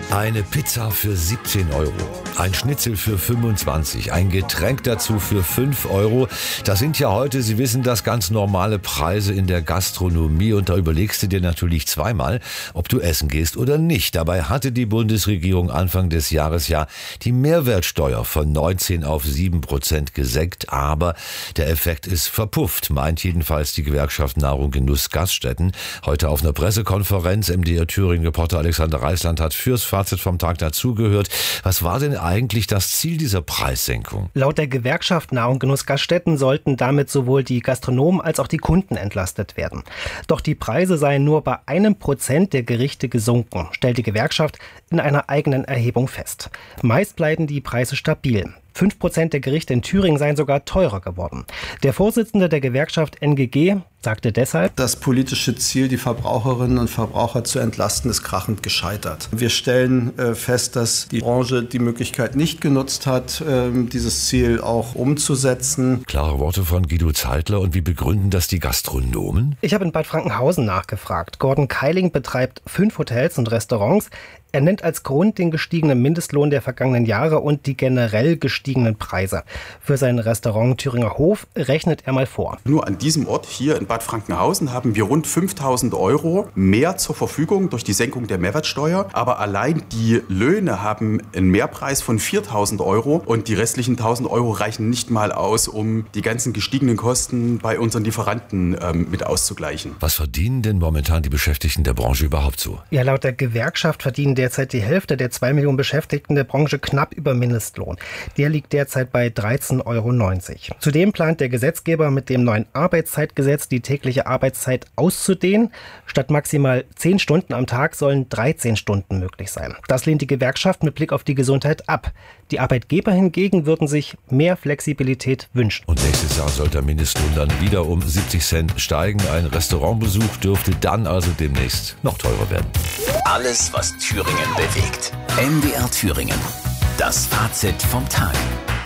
Eine Pizza für 17 Euro, ein Schnitzel für 25, ein Getränk dazu für 5 Euro. Das sind ja heute, Sie wissen das, ganz normale Preise in der Gastronomie. Und da überlegst du dir natürlich zweimal, ob du essen gehst oder nicht. Dabei hatte die Bundesregierung Anfang des Jahres ja die Mehrwertsteuer von 19 auf 7% gesenkt. Aber der Effekt ist verpufft, meint jedenfalls die Gewerkschaft Nahrung, Genuss, Gaststätten. Heute auf einer Pressekonferenz, MDR Thüringen-Reporter Alexander Reisland hat fürs Fazit vom Tag dazugehört. Was war denn eigentlich das Ziel dieser Preissenkung? Laut der Gewerkschaft Nahrung, Genuss, Gaststätten sollten damit sowohl die Gastronomen als auch die Kunden entlastet werden. Doch die Preise seien nur bei 1% der Gerichte gesunken, stellt die Gewerkschaft in einer eigenen Erhebung fest. Meist bleiben die Preise stabil. 5% der Gerichte in Thüringen seien sogar teurer geworden. Der Vorsitzende der Gewerkschaft NGG sagte deshalb: Das politische Ziel, die Verbraucherinnen und Verbraucher zu entlasten, ist krachend gescheitert. Wir stellen fest, dass die Branche die Möglichkeit nicht genutzt hat, dieses Ziel auch umzusetzen. Klare Worte von Guido Zeitler. Und wie begründen das die Gastronomen? Ich habe in Bad Frankenhausen nachgefragt. Gordon Keiling betreibt 5 Hotels und Restaurants. Er nennt als Grund den gestiegenen Mindestlohn der vergangenen Jahre und die generell gestiegenen Preise. Für sein Restaurant Thüringer Hof rechnet er mal vor. Nur an diesem Ort hier in Bad Frankenhausen haben wir rund 5.000 Euro mehr zur Verfügung durch die Senkung der Mehrwertsteuer. Aber allein die Löhne haben einen Mehrpreis von 4.000 Euro und die restlichen 1.000 Euro reichen nicht mal aus, um die ganzen gestiegenen Kosten bei unseren Lieferanten mit auszugleichen. Was verdienen denn momentan die Beschäftigten der Branche überhaupt so? Ja, laut der Gewerkschaft verdienen derzeit die Hälfte der 2 Millionen Beschäftigten der Branche knapp über Mindestlohn. Der liegt derzeit bei 13,90 Euro. Zudem plant der Gesetzgeber mit dem neuen Arbeitszeitgesetz die tägliche Arbeitszeit auszudehnen. Statt maximal 10 Stunden am Tag sollen 13 Stunden möglich sein. Das lehnt die Gewerkschaft mit Blick auf die Gesundheit ab. Die Arbeitgeber hingegen würden sich mehr Flexibilität wünschen. Und nächstes Jahr soll der Mindestlohn dann wieder um 70 Cent steigen. Ein Restaurantbesuch dürfte dann also demnächst noch teurer werden. Alles, was Thüringen bewegt. MDR Thüringen. Das Fazit vom Tag.